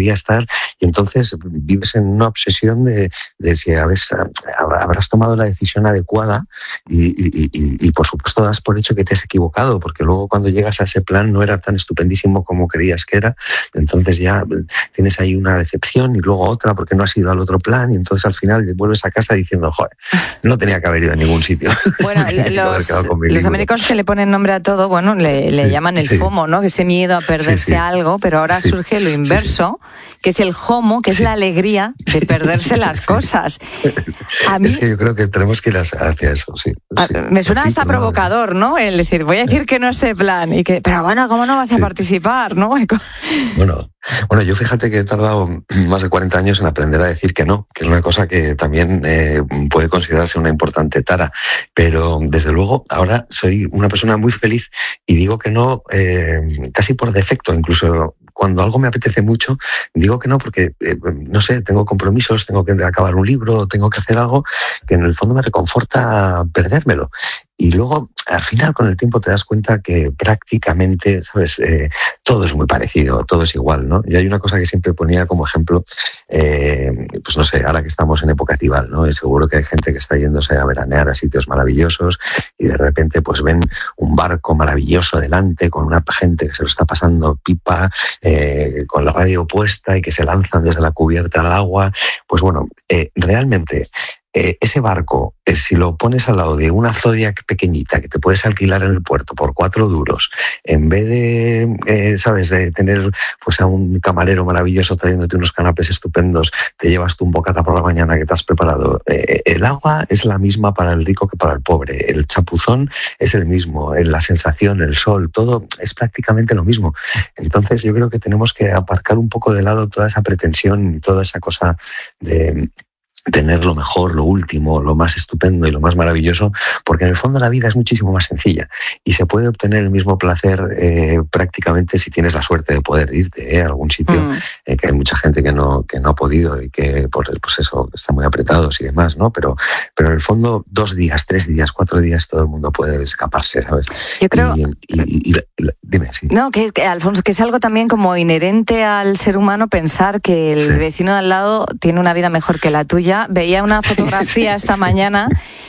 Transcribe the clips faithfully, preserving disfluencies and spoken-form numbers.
quería estar, y entonces vives en una obsesión de, de si habrás, habrás tomado la decisión adecuada y, y, y, y por supuesto das por hecho que te has equivocado, porque luego cuando llegas a ese plan no era tan estupendísimo como creías que era, entonces ya tienes ahí una decepción y luego otra porque no has ido al otro plan, y entonces al final vuelves a casa diciendo, joder, no tenía que haber ido a ningún sitio. Bueno, los, los americanos que le ponen nombre a todo, bueno, le, le sí, llaman el sí. FOMO, ¿no? Que ese miedo a perderse sí, sí. algo, pero ahora sí. surge lo inverso, sí, sí. que es el JOMO, que es sí. la alegría de perderse las sí. cosas. A mí, es que yo creo que tenemos que ir hacia eso, sí. A, sí. Me suena hasta provocador, ¿no? El decir, voy a decir que no es este plan, y que, pero bueno, ¿cómo no vas a sí. participar, no? Bueno, bueno, yo fíjate que he tardado más de cuarenta años en aprender a decir que no, que es una cosa que también eh, puede considerarse una importante tara, pero desde luego ahora soy una persona muy feliz y digo que no eh, casi por defecto, incluso cuando algo me apetece mucho, digo que no porque, eh, no sé, tengo compromisos, tengo que acabar un libro, tengo que hacer algo que en el fondo me reconforta perdérmelo. Y luego, al final, con el tiempo te das cuenta que prácticamente, ¿sabes? Eh, todo es muy parecido, todo es igual, ¿no? Y hay una cosa que siempre ponía como ejemplo, eh, pues no sé, ahora que estamos en época estival, ¿no? Y seguro que hay gente que está yéndose a veranear a sitios maravillosos y de repente pues ven un barco maravilloso delante con una gente que se lo está pasando pipa, eh, con la radio puesta y que se lanzan desde la cubierta al agua. Pues bueno, eh, realmente... Eh, ese barco, eh, si lo pones al lado de una Zodiac pequeñita que te puedes alquilar en el puerto por cuatro duros, en vez de, eh, sabes, de tener pues a un camarero maravilloso trayéndote unos canapés estupendos, te llevas tú un bocata por la mañana que te has preparado. Eh, el agua es la misma para el rico que para el pobre. El chapuzón es el mismo. La sensación, el sol, todo es prácticamente lo mismo. Entonces yo creo que tenemos que aparcar un poco de lado toda esa pretensión y toda esa cosa de... tener lo mejor, lo último, lo más estupendo y lo más maravilloso, porque en el fondo la vida es muchísimo más sencilla y se puede obtener el mismo placer eh, prácticamente si tienes la suerte de poder irte eh, a algún sitio, mm. eh, que hay mucha gente que no que no ha podido y que por pues eso están muy apretados y demás, ¿no? Pero pero en el fondo dos días, tres días, cuatro días todo el mundo puede escaparse, ¿sabes? Yo creo... Y, y, y, y, y dime, sí. No, que, que Alfonso, que es algo también como inherente al ser humano pensar que el sí. vecino de al lado tiene una vida mejor que la tuya. Veía una fotografía esta mañana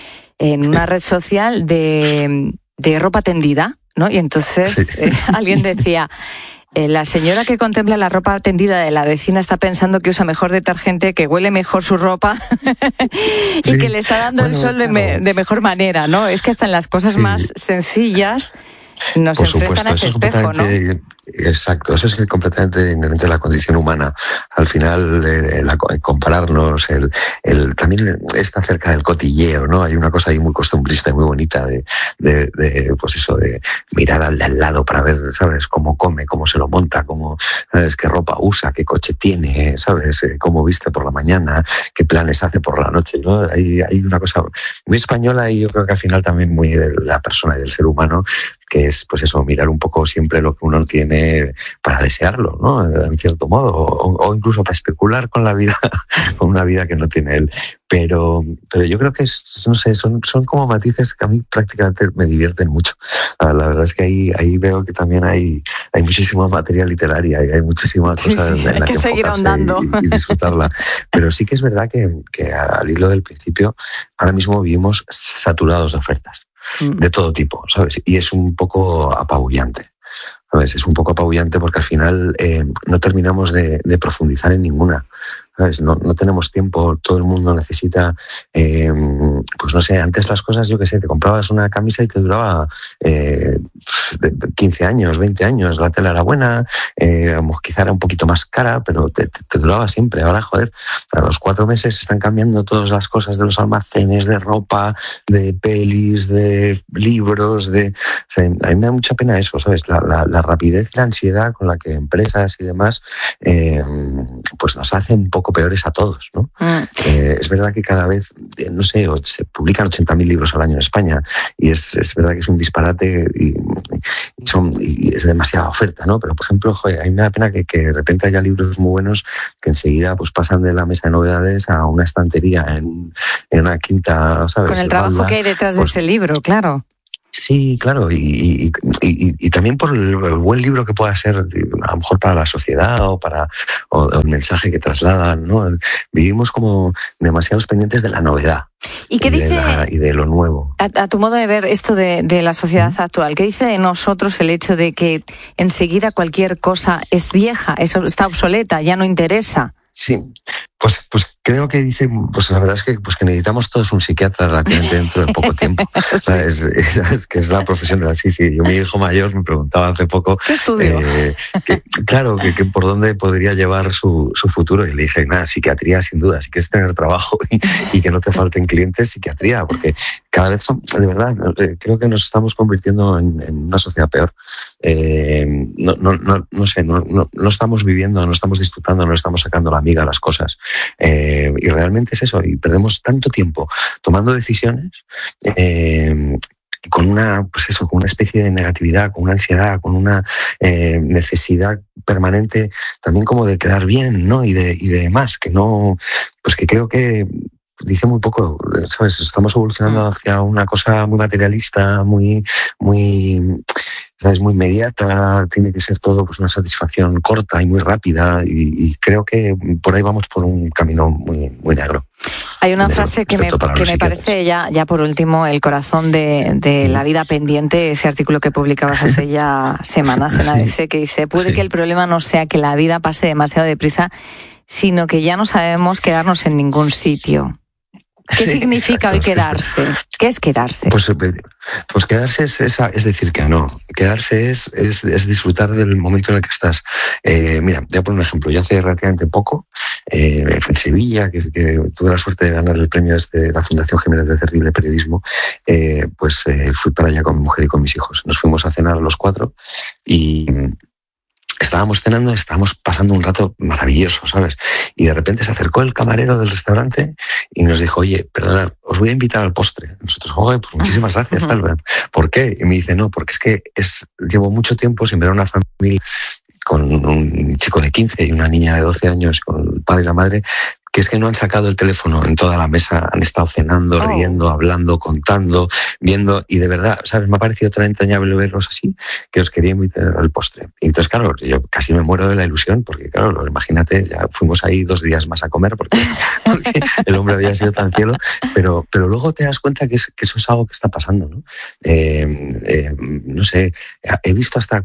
en una red social de, de ropa tendida, ¿no? Y entonces sí. eh, alguien decía, eh, la señora que contempla la ropa tendida de la vecina está pensando que usa mejor detergente, que huele mejor su ropa y sí. que le está dando bueno, el sol claro. de, me, de mejor manera, ¿no? Es que hasta en las cosas sí. más sencillas nos Por enfrentan supuesto, a ese espejo, ¿no? Exacto, eso es completamente inherente a la condición humana. Al final, eh, la, compararnos, el, el, también está cerca del cotilleo, ¿no? Hay una cosa ahí muy costumbrista y muy bonita de, de, de pues eso, de mirar al de al lado para ver, ¿sabes? Cómo come, cómo se lo monta, cómo, ¿sabes? Qué ropa usa, qué coche tiene, ¿sabes? Cómo viste por la mañana, qué planes hace por la noche, ¿no? Hay, hay una cosa muy española y yo creo que al final también muy de la persona y del ser humano, que es, pues eso, mirar un poco siempre lo que uno tiene para desearlo, ¿no? En cierto modo, o, o incluso para especular con la vida, con una vida que no tiene él. Pero, pero yo creo que es, no sé, son, son como matices que a mí prácticamente me divierten mucho. La verdad es que ahí, ahí veo que también hay, hay muchísima materia literaria y hay muchísima cosa sí, sí, en, en la que, que seguir ahondando y, y disfrutarla. Pero sí que es verdad que, que al hilo del principio, ahora mismo vivimos saturados de ofertas. Mm. De todo tipo, ¿sabes? Y es un poco apabullante. ¿Sabes? Es un poco apabullante porque al final eh, no terminamos de, de profundizar en ninguna. ¿Sabes? No, no tenemos tiempo, todo el mundo necesita, eh, pues no sé, antes las cosas, yo qué sé, te comprabas una camisa y te duraba eh, quince años, veinte años, la tela era buena, eh, quizá era un poquito más cara, pero te, te, te duraba siempre. Ahora, joder, a los cuatro meses están cambiando todas las cosas de los almacenes, de ropa, de pelis, de libros, de... O sea, a mí me da mucha pena eso, ¿sabes? La, la, la rapidez y la ansiedad con la que empresas y demás eh, pues nos hacen un poco peores a todos, ¿no? Mm. Eh, es verdad que cada vez, eh, no sé, se publican ochenta mil libros al año en España y es, es verdad que es un disparate y, y, son, y es demasiada oferta, ¿no? Pero, por ejemplo, joder, a mí me da pena que, que de repente haya libros muy buenos que enseguida pues pasan de la mesa de novedades a una estantería en, en una quinta, ¿sabes? Con el trabajo que hay detrás pues, de ese libro, claro. Sí, claro, y, y, y, y también por el buen libro que pueda ser, a lo mejor para la sociedad o para o el mensaje que trasladan, ¿no? Vivimos como demasiados pendientes de la novedad. ¿Y qué y dice, de la, y de lo nuevo? A, a tu modo de ver esto de, de la sociedad ¿Mm? actual, qué dice de nosotros el hecho de que enseguida cualquier cosa es vieja, eso está obsoleta, ya no interesa? Sí, pues, pues creo que dice, pues la verdad es que, pues que necesitamos todos un psiquiatra relativamente dentro de poco tiempo. Sí. ¿Sabes? Es, es que es la profesión de la sí, sí. Yo, mi hijo mayor me preguntaba hace poco, ¿qué estudio? Eh, que, claro, que, que por dónde podría llevar su, su futuro. Y le dije, nada, psiquiatría sin duda, si quieres tener trabajo y, y que no te falten clientes, psiquiatría, porque cada vez son, de verdad, creo que nos estamos convirtiendo en, en una sociedad peor. Eh, no, no, no, no sé, no, no, no estamos viviendo, no estamos disfrutando, no estamos sacando la amiga a las cosas. Eh, y realmente es eso, y perdemos tanto tiempo tomando decisiones eh, con una, pues eso, con una especie de negatividad, con una ansiedad, con una eh, necesidad permanente también como de quedar bien, ¿no? Y de, y de más, que no, pues que creo que dice muy poco, ¿sabes? Estamos evolucionando hacia una cosa muy materialista, muy, muy, ¿sabes? Muy inmediata, tiene que ser todo pues una satisfacción corta y muy rápida, y, y creo que por ahí vamos por un camino muy, muy negro. Hay una negro, frase que me, que me parece ya, ya por último el corazón de, de sí. La vida pendiente, ese artículo que publicabas hace ya semanas en A B C, que dice, puede sí. que el problema no sea que la vida pase demasiado deprisa, sino que ya no sabemos quedarnos en ningún sitio. ¿Qué sí, significa hoy quedarse? ¿Qué es quedarse? Pues, pues quedarse es, es, es decir que no. Quedarse es, es, es disfrutar del momento en el que estás. Eh, mira, te voy a poner un ejemplo. Yo hace relativamente poco, eh, en Sevilla, que, que tuve la suerte de ganar el premio de la Fundación Jiménez Becerril de Periodismo, eh, pues eh, fui para allá con mi mujer y con mis hijos. Nos fuimos a cenar los cuatro y estábamos cenando, estábamos pasando un rato maravilloso, ¿sabes? Y de repente se acercó el camarero del restaurante y nos dijo, oye, perdonad, os voy a invitar al postre. Nosotros, oye, pues muchísimas gracias, tal vez. ¿Por qué? Y me dice, no, porque es que es, llevo mucho tiempo sin ver a una familia con un chico de quince y una niña de doce años, con el padre y la madre, que es que no han sacado el teléfono en toda la mesa, han estado cenando, oh. riendo, hablando, contando, viendo, y de verdad, ¿sabes? Me ha parecido tan entrañable verlos así, que os quería invitar al postre. Y entonces, claro, yo casi me muero de la ilusión, porque claro, imagínate, ya fuimos ahí dos días más a comer, porque, porque el hombre había sido tan cielo, pero, pero luego te das cuenta que, es, que eso es algo que está pasando, ¿no? Eh, eh, no sé, he visto hasta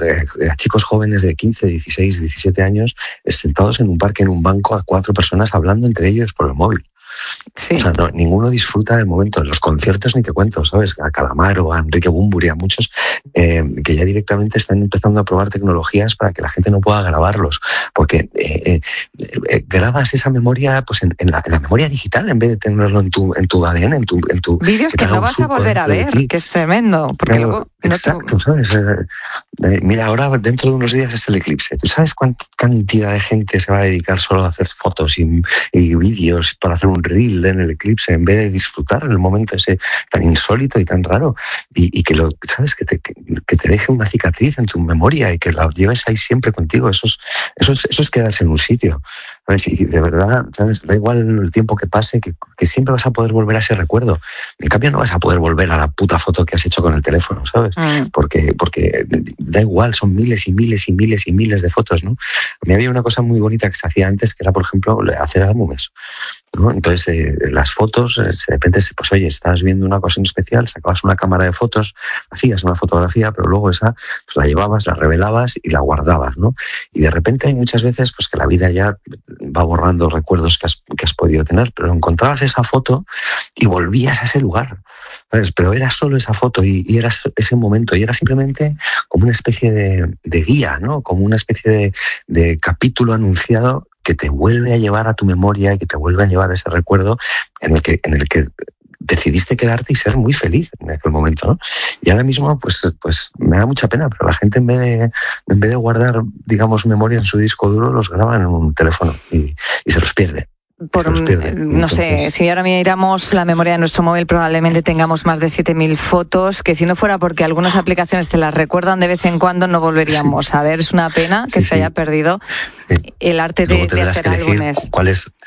a chicos jóvenes de quince, dieciséis, diecisiete años sentados en un parque, en un banco, a cuatro personas hablando entre ellos por el móvil. Sí. O sea, no, ninguno disfruta del momento. En los conciertos ni te cuento, ¿sabes? A Calamaro, a Enrique Bunbury, a muchos eh, que ya directamente están empezando a probar tecnologías para que la gente no pueda grabarlos, porque eh, eh, grabas esa memoria pues en, en, la, en la memoria digital en vez de tenerlo en tu, en tu A D N, en tu... En tu vídeos que, que no vas a volver a ver, que es tremendo. Porque claro, luego no exacto, te... ¿sabes? Eh, eh, mira, ahora dentro de unos días es el eclipse. ¿Tú sabes cuánta cantidad de gente se va a dedicar solo a hacer fotos y, y vídeos para hacer un reel en el eclipse en vez de disfrutar el momento ese tan insólito y tan raro y, y que lo sabes que te, que, que te deje una cicatriz en tu memoria y que la lleves ahí siempre contigo? Eso es, eso es, eso es quedarse en un sitio, ¿sabes? Y de verdad, ¿sabes? Da igual el tiempo que pase, que, que siempre vas a poder volver a ese recuerdo. En cambio no vas a poder volver a la puta foto que has hecho con el teléfono, ¿sabes? Mm. Porque, porque da igual, son miles y miles y miles y miles de fotos, ¿no? A mí había una cosa muy bonita que se hacía antes, que era, por ejemplo, hacer álbumes, ¿no? Entonces, eh, las fotos, de repente, pues oye, estabas viendo una cosa en especial, sacabas una cámara de fotos, hacías una fotografía, pero luego esa pues la llevabas, la revelabas y la guardabas, ¿no? Y de repente hay muchas veces pues que la vida ya va borrando recuerdos que has, que has podido tener, pero encontrabas esa foto y volvías a ese lugar, ¿sabes? Pero era solo esa foto y, y era ese momento y era simplemente como una especie de, de guía, ¿no? Como una especie de, de capítulo anunciado que te vuelve a llevar a tu memoria y que te vuelve a llevar a ese recuerdo en el que, en el que decidiste quedarte y ser muy feliz en aquel momento, ¿no? Y ahora mismo, pues, pues me da mucha pena, pero la gente en vez de, en vez de guardar, digamos, memoria en su disco duro, los graba en un teléfono y, y se los pierde. Por, no Entonces... sé, si ahora miramos la memoria de nuestro móvil, probablemente tengamos más de siete mil fotos, que si no fuera porque algunas aplicaciones te las recuerdan de vez en cuando, no volveríamos sí. a ver. Es una pena que sí, se sí. haya perdido sí. el arte de, de hacer álbumes. ¿Cuál es,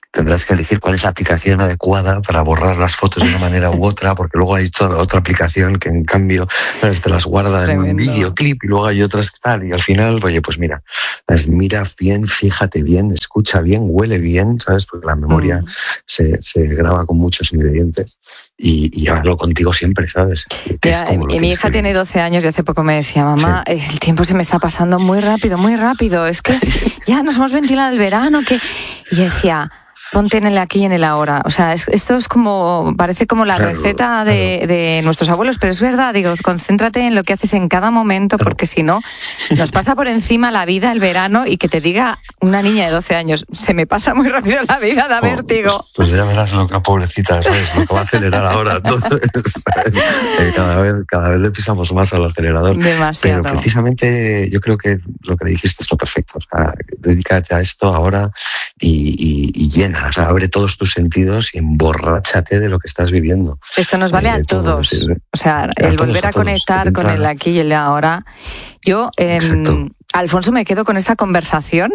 tendrás que elegir cuál es la aplicación adecuada para borrar las fotos de una manera u otra, porque luego hay toda otra aplicación que en cambio te las guarda en un videoclip y luego hay otras que tal, y al final, oye, pues mira, mira bien, fíjate bien, escucha bien, huele bien, ¿sabes? Porque la memoria mm. se, se graba con muchos ingredientes y, y llévalo contigo siempre, ¿sabes? Mira, y mi hija tiene doce años y hace poco me decía, mamá, sí. el tiempo se me está pasando muy rápido, muy rápido, es que ya nos hemos ventilado el verano, que... Y decía, ponte en el aquí y en el ahora. O sea, es, esto es como, parece como la claro, receta de, claro. de nuestros abuelos, pero es verdad, digo, concéntrate en lo que haces en cada momento, claro. porque si no, nos pasa por encima la vida, el verano, y que te diga una niña de doce años, se me pasa muy rápido la vida, da oh, vértigo. Pues, pues ya verás lo que, pobrecita, ¿sabes? Lo que va a acelerar ahora. Entonces, eh, cada vez, cada vez le pisamos más al acelerador. Demasiado. Pero precisamente yo creo que lo que le dijiste es lo perfecto. O sea, dedícate a esto ahora y, y, y llena. O sea, abre todos tus sentidos y emborráchate de lo que estás viviendo. Esto nos vale eh, a todos. todos. O sea, el todos, volver a, a conectar con el aquí y el ahora. Yo, eh, Alfonso, me quedo con esta conversación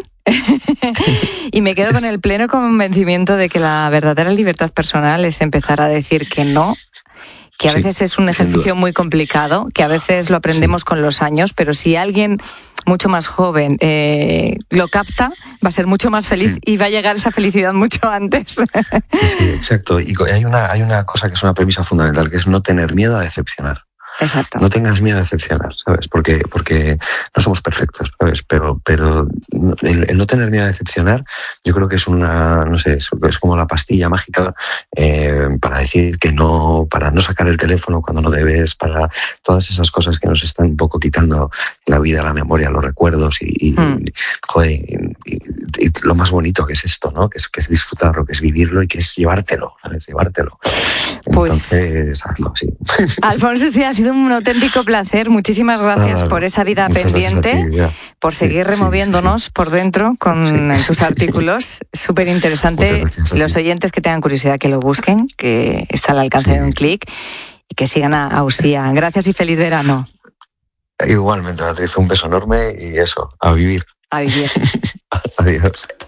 y me quedo con el pleno convencimiento de que la verdadera libertad personal es empezar a decir que no, que a sí, veces es un ejercicio muy complicado, que a veces lo aprendemos sí. con los años, pero si alguien mucho más joven eh, lo capta, va a ser mucho más feliz sí. y va a llegar esa felicidad mucho antes. Sí, exacto. Y hay una, hay una cosa que es una premisa fundamental, que es no tener miedo a decepcionar. Exacto. No tengas miedo a decepcionar, ¿sabes? Porque, porque no somos perfectos, ¿sabes? Pero, pero el, el no tener miedo a decepcionar, yo creo que es una, no sé, es, es como la pastilla mágica eh, para decir que no, para no sacar el teléfono cuando no debes, para todas esas cosas que nos están un poco quitando la vida, la memoria, los recuerdos y, y, mm. joder, y, y, y lo más bonito que es esto, ¿no? Que es, que es disfrutarlo, que es vivirlo y que es llevártelo, ¿sabes? Llevártelo. Entonces, pues, hazlo, sí. Alfonso, sí, ha sido un auténtico placer. Muchísimas gracias ah, por esa vida pendiente, ti, por seguir sí, removiéndonos sí, sí. por dentro con sí. tus artículos. Súper interesante. Los oyentes que tengan curiosidad que lo busquen, que está al alcance sí. de un clic, y que sigan a Usía. Gracias y feliz verano. Igualmente, Beatriz, un beso enorme y eso, a vivir. A vivir. Adiós.